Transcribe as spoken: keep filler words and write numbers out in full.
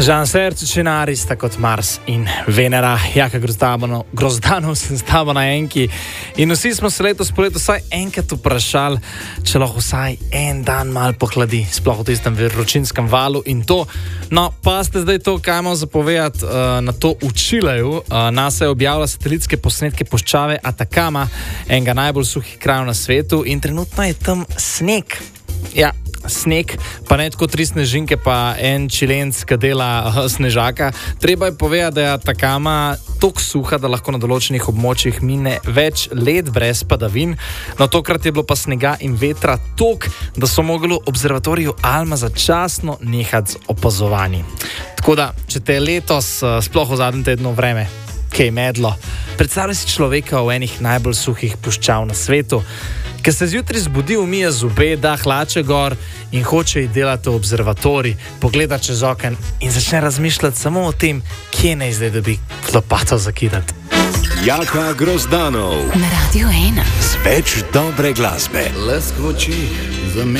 Žan Serčičinari sta kot Mars in Venera, Jaka Grozdanov, Grozdanov sem s tabo na enki. In vsi smo se letos poleti vsaj enkrat vprašali, če lahko vsaj en dan mal pohladi, sploh v tistem vročinskem valu in to. No, pa ste zdaj to, kaj imamo zapovedati uh, na to učileju. Uh, NASA je objavila satelitske posnetke puščave Atakama, enega najbolj suhih krajev na svetu in trenutno je tam sneg. Ja, sneg, pa ne tako tri snežinke, pa en čilenc, ki dela uh, snežaka. Treba je povedati, da je Atakama tako suha, da lahko na določenih območjih mine več let brez padavin. No, tokrat je bilo pa snega in vetra toliko, da so mogli v observatoriju Alma začasno nehati z opazovanji. Tako da, če te je letos, uh, sploh v zadnjem tednu vreme, kaj medlo, predstavljaj si človeka v enih najbolj suhih puščav na svetu, ki se zjutraj zbudi, umije zobe, da hlače gor in hoče iti delati v observatorij, pogleda čez oken in začne razmišljati samo o tem, kje naj zdaj dobi lopato zakidati. Jaka Grozdanov na Radio ena. Z več dobre glasbe. Leskoči za me.